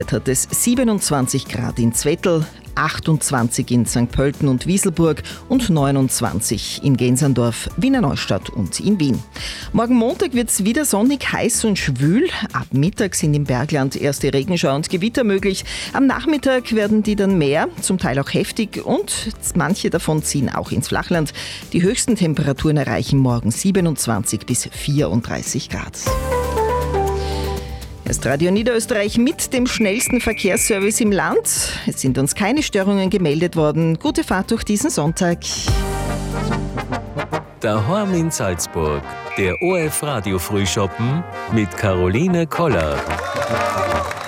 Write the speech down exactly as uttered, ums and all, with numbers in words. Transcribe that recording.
Hat es siebenundzwanzig Grad in Zwettl, achtundzwanzig in Sankt Pölten und Wieselburg und neunundzwanzig in Genserndorf, Wiener Neustadt und in Wien. Morgen Montag wird es wieder sonnig, heiß und schwül. Ab Mittag sind im Bergland erste Regenschauer und Gewitter möglich. Am Nachmittag werden die dann mehr, zum Teil auch heftig, und manche davon ziehen auch ins Flachland. Die höchsten Temperaturen erreichen morgen siebenundzwanzig bis vierunddreißig Grad. Erst Radio Niederösterreich mit dem schnellsten Verkehrsservice im Land. Es sind uns keine Störungen gemeldet worden. Gute Fahrt durch diesen Sonntag. Daheim in Salzburg, der O F Radio Frühschoppen mit Caroline Koller.